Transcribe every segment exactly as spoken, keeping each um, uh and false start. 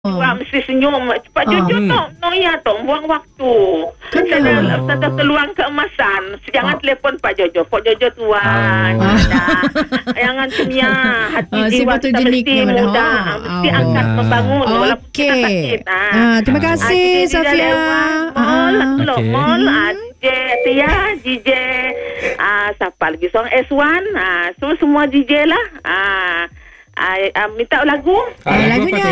Wah, mesti senyum. Cepat Ah. jujur tu. No, ya tu. Buang waktu. Saya ada peluang keemasan. Jangan Ah. telefon Pak Jojo. Pak Jojo tuan. Oh. Dah. Jangan cemia. Hati Ah, jiwa sifat tu kita jenik mesti ni, muda. ah. Mesti Oh. angkat Benar. membangun. Walaupun kita Okey. sakit. Ah. Ah, terima Ah. kasih Ah, J J Safia. Lewat Mall. Ah. Look, Okey. Mall. Ah, J J Tia, J J. Ah, siapa lagi? Seorang S one. Ah, so semua J J lah. Ah. Ah, ah, minta lagu. Ah, Ah, lagunya.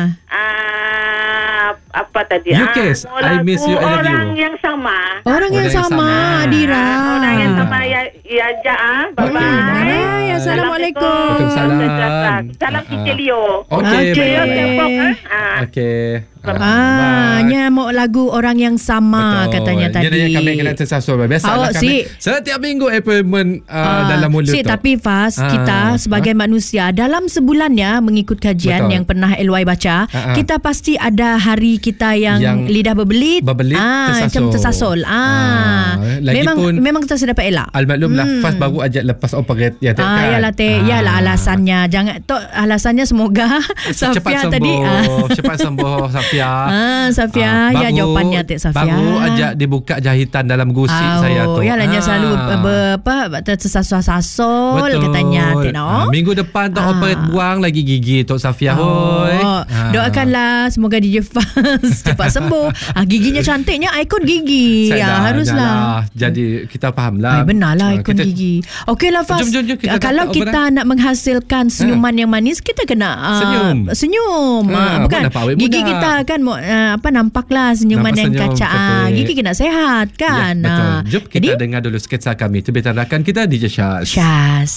Ah, apa tadi? You Ah, Kiss, mau I Miss You, I Love Orang You. yang sama. Orang yang Orang yang sama, sama. Adira. Orang yang Ah. sama ya, ya ja. ah. Bye Okey, bye. bye. Assalamualaikum. Waalaikumsalam. Salam Kicik Leo. Okey, Okey. Leo baik. tepok eh. Ah. Okey. Ah, nya mau lagu orang yang sama katanya tadi. Dia kami kena tersasul. Biasalah Awak, kami Sik. setiap minggu appointment uh, Ah, dalam mulut Sik, tu. tapi Fas, Ah, kita sebagai manusia dalam sebulannya mengikut kajian Betul. yang pernah L Y baca, Ah, ah. kita pasti ada hari kita yang, Yang lidah berbelit, berbelit, ah, tersasul. macam tersasul. Ah, Ah, memang lagipun- memang kita sudah dapat elak. Almaklumlah Hmm. Fas baru aja lepas operate ya tak Ah, kan? yalah teh, yalah alasannya. Jangan tok alasannya semoga Cepat Safia sembuh, tadi. Ah. cepat sembuh Safia. Ah, Safia, Ah, ya jawapannya Tek Safia. Baru ajak dibuka jahitan dalam gusi Oh, saya tu. yalah dia Ah. selalu ber, apa tersasul-sasul katanya Tek Ah, no. minggu depan Tok Ah. operate buang lagi gigi Tok Safia hoi. Oh, Ah. doakanlah semoga D J Faz cepat sembuh. Ah, giginya cantiknya, ikon gigi. Saya Ya, dah- haruslah. dah lah. Jadi kita fahamlah. Ay, benar lah Ah, ikon kita- gigi. Okeylah Faz. Jom, jom, jom, kita Ah, kalau dapat kita nak menghasilkan senyuman yang manis, kita kena ah, Senyum. Senyum. Ah, Ah, bukan buat dapat awet gigi muda. kita kan mo- ah, apa nampaklah senyuman Nampak yang senyum kacak. Ah, cantik. gigi kena sehat kan. Ya, betul. Ah, Jom kita jadi dengar dulu sketsa kami. Terbit rakan kita D J Syaz. Syaz.